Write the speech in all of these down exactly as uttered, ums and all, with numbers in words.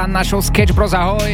Fan našou Sketch Bros, ahoj.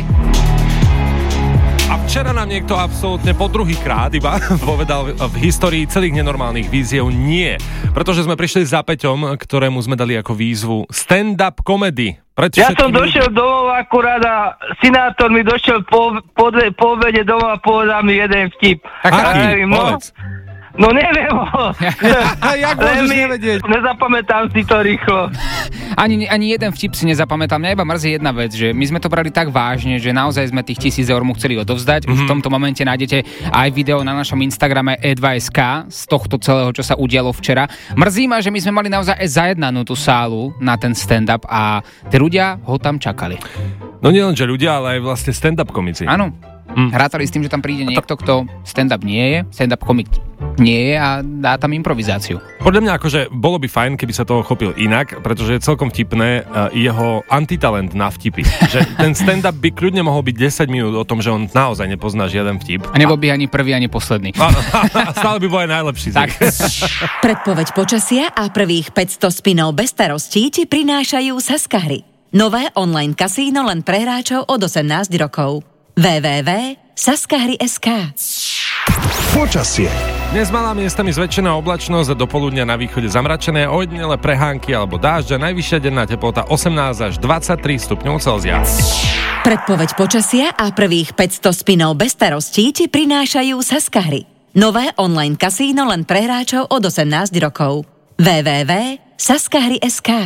A včera nám niekto absolútne po druhý krát iba povedal v histórii celých nenormálnych víziev nie. Pretože sme prišli za Peťom, ktorému sme dali ako výzvu stand-up comedy. Ja som došiel ľudí... domov akurát a senátor mi došiel po, po, po obede domov a povedal mi jeden vtip. Aký? Povedz. No neviem ho. Jak môžeš nevedieť? Nezapamätám si to rýchlo. Ani, ani jeden vtip si nezapamätám. Mňa iba mrzí jedna vec, že my sme to brali tak vážne, že naozaj sme tých tisíc eur mu chceli odovzdať. Mm-hmm. Už v tomto momente nájdete aj video na našom Instagrame e dva bodka es ká z tohto celého, čo sa udialo včera. Mrzí ma, že my sme mali naozaj zajednanú tú sálu na ten stand-up a tí ľudia ho tam čakali. No nielen, že ľudia, ale aj vlastne stand-up komici. Áno. Mm. Hrátali s tým, že tam príde niekto, kto stand-up nie je, stand-up komik nie je a dá tam improvizáciu. Podľa mňa akože bolo by fajn, keby sa toho chopil inak, pretože je celkom vtipné uh, jeho antitalent na vtipy. Že ten stand-up by kľudne mohol byť desať minút o tom, že on naozaj nepozná žiaden vtip. A nebol by ani prvý, ani posledný. A, a stále by bol aj najlepší. Tak. Predpoveď počasia a prvých päťsto spinov bez starostí ti prinášajú Saskahry. Nové online kasíno len pre hráčov od osemnásť rokov. w w w bodka saskahry bodka es ká. Počasie. Dnes malá miestami zväčšená oblačnosť a dopoludnia na východe zamračené, ojedinele prehánky alebo dážď a najvyššia denná teplota osemnásť až dvadsaťtri stupňov Celzia. Predpoveď počasia a prvých päťsto spinov bez starostí ti prinášajú Saskahry. Nové online kasíno len pre hráčov od osemnásť rokov. w w w bodka saskahry bodka es ká.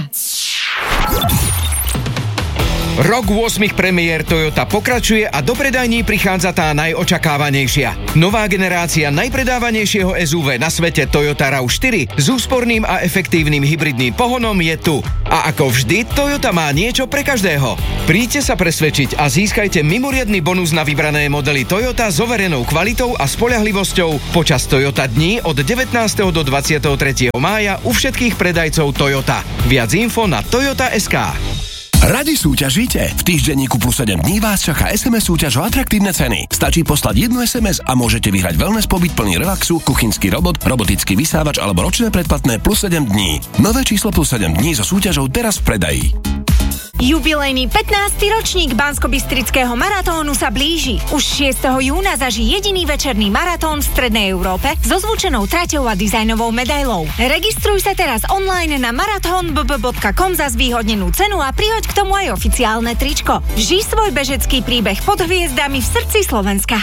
Rok ôsmich premiér Toyota pokračuje a do predajní prichádza tá najočakávanejšia. Nová generácia najpredávanejšieho es ú vé na svete Toyota rav štyri s úsporným a efektívnym hybridným pohonom je tu. A ako vždy, Toyota má niečo pre každého. Príďte sa presvedčiť a získajte mimoriadny bonus na vybrané modely Toyota s overenou kvalitou a spoľahlivosťou počas Toyota dní od devätnásteho do dvadsiateho tretieho mája u všetkých predajcov Toyota. Viac info na toyota bodka es ká. Radi súťažíte? V týždenníku plus sedem dní vás čaká es em es súťaž o atraktívne ceny. Stačí poslať jednu es em es a môžete vyhrať wellness pobyt plný relaxu, kuchynský robot, robotický vysávač alebo ročné predplatné plus sedem dní. Nové číslo plus sedem dní so súťažou teraz v predaji. Jubilejný pätnásty ročník Banskobystrického maratónu sa blíži. Už šiesteho júna zažij jediný večerný maratón v Strednej Európe so zvučenou traťou a dizajnovou medailou. Registruj sa teraz online na marathon b b bodka com za zvýhodnenú cenu a prihoď k tomu aj oficiálne tričko. Žij svoj bežecký príbeh pod hviezdami v srdci Slovenska.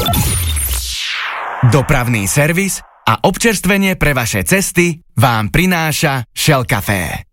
Dopravný servis a občerstvenie pre vaše cesty vám prináša Shell Café.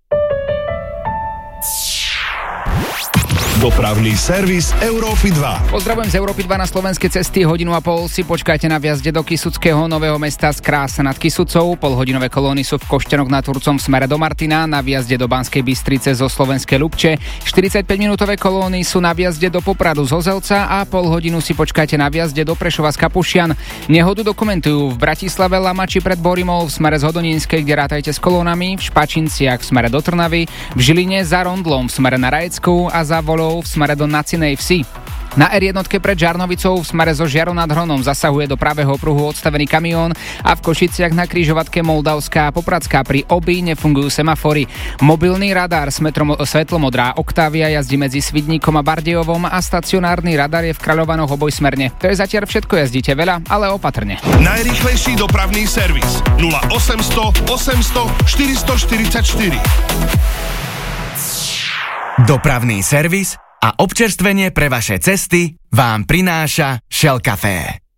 Dopravný servis Európy dva. Pozdravujem z Európy dva na slovenské cesty. Hodinu a pol si počkajte na vjazde do Kysuckého Nového Mesta z Krása nad Kysucou. Polhodinové kolóny sú v Košťanoch nad Turcom v smere do Martina, na vjazde do Banskej Bystrice zo Slovenskej Ľubče. štyridsaťpäťminútové kolóny sú na vjazde do Popradu z Ozelca a pol hodinu si počkajte na vjazde do Prešova z Kapušian. Nehodu dokumentujú v Bratislave Lamači pred Borimou v smere z Hodonínskej, kde rátajte s kolónami, v Špačinciach v smere do Trnavy, v Žiline za Rondlom v smere na Rajecku a za Volou v smere do Nacinej Vsi. Na er jeden pred Žarnovicou v smere zo Žiaru nad Hronom zasahuje do pravého pruhu odstavený kamión a v Košiciach na križovatke Moldavská a Popradská pri obi nefungujú semafory. Mobilný radar svetlomodrá Octavia jazdí medzi Svidníkom a Bardejovom a stacionárny radar je v Kráľovanoch obojsmerne. To je zatiaľ všetko, jazdíte veľa, ale opatrne. Najrýchlejší dopravný servis nula osemsto osemsto štyristoštyridsaťštyri. Dopravný servis a občerstvenie pre vaše cesty vám prináša Shell Café.